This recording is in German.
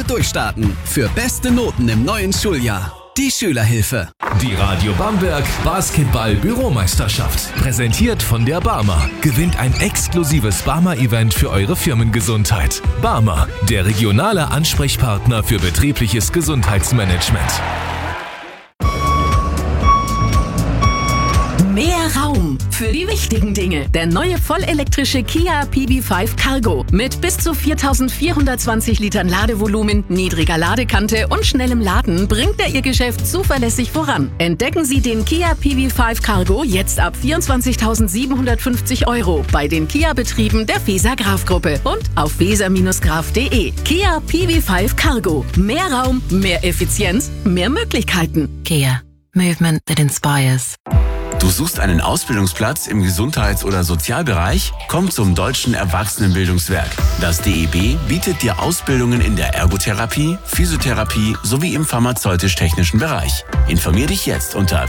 Schule durchstarten. Für beste Noten im neuen Schuljahr. Die Schülerhilfe. Die Radio Bamberg Basketball-Büromeisterschaft. Präsentiert von der Barmer. Gewinnt ein exklusives Barmer-Event für eure Firmengesundheit. Barmer, der regionale Ansprechpartner für betriebliches Gesundheitsmanagement. Mehr Raum für die wichtigen Dinge. Der neue vollelektrische Kia PV5 Cargo mit bis zu 4420 Litern Ladevolumen, niedriger Ladekante und schnellem Laden bringt er Ihr Geschäft zuverlässig voran. Entdecken Sie den Kia PV5 Cargo jetzt ab 24.750 € bei den Kia-Betrieben der Feser Graf Gruppe und auf feser-graf.de. Kia PV5 Cargo. Mehr Raum, mehr Effizienz, mehr Möglichkeiten. Kia. Movement that inspires. Du suchst einen Ausbildungsplatz im Gesundheits- oder Sozialbereich? Komm zum Deutschen Erwachsenenbildungswerk. Das DEB bietet dir Ausbildungen in der Ergotherapie, Physiotherapie sowie im pharmazeutisch-technischen Bereich. Informier dich jetzt unter